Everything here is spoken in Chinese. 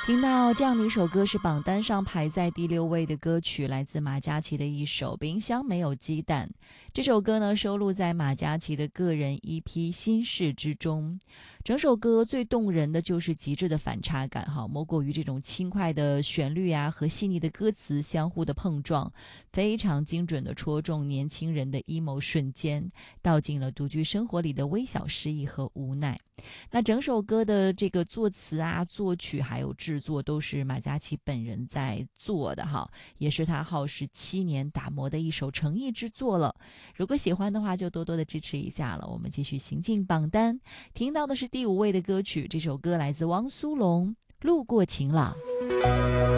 听到这样的一首歌，是榜单上排在第6位的歌曲，来自马嘉祺的一首《冰箱没有鸡蛋》。这首歌呢，收录在马嘉祺的个人 EP《心事》之中。整首歌最动人的就是极致的反差感哈，莫过于这种轻快的旋律啊和细腻的歌词相互的碰撞，非常精准的戳中年轻人的 emo 瞬间，道尽了独居生活里的微小失意和无奈。那整首歌的这个作词啊、作曲还有制作都是马嘉祺本人在做的哈，也是他耗时7年打磨的一首诚意之作了。如果喜欢的话，就多多的支持一下了。我们继续行进榜单，听到的是第5位的歌曲，这首歌来自汪苏泷，《路过晴朗》。